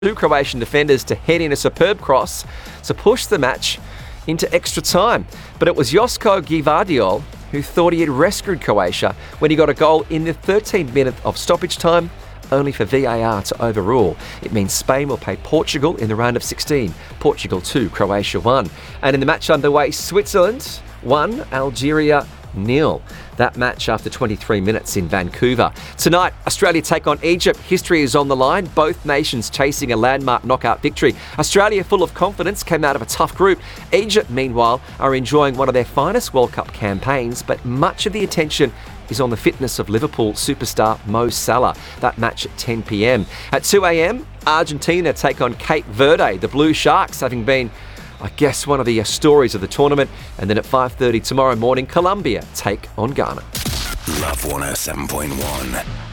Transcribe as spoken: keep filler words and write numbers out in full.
Two Croatian defenders to head in a superb cross to push the match into extra time. But it was Josko Gvardiol who thought he had rescued Croatia when he got a goal in the thirteenth minute of stoppage time, only for V A R to overrule. It means Spain will play Portugal in the round of sixteen. Portugal two, Croatia one. And in the match underway, Switzerland one, Algeria nil. That match after twenty-three minutes in Vancouver. Tonight, Australia take on Egypt. History is on the line. Both nations chasing a landmark knockout victory. Australia, full of confidence, came out of a tough group. Egypt, meanwhile, are enjoying one of their finest World Cup campaigns, but much of the attention is on the fitness of Liverpool superstar Mo Salah. That match at ten p.m. At two a.m, Argentina take on Cape Verde, the Blue Sharks having been, I guess, one of the stories of the tournament. And then at five thirty tomorrow morning, Colombia take on Ghana. Love one oh seven point one.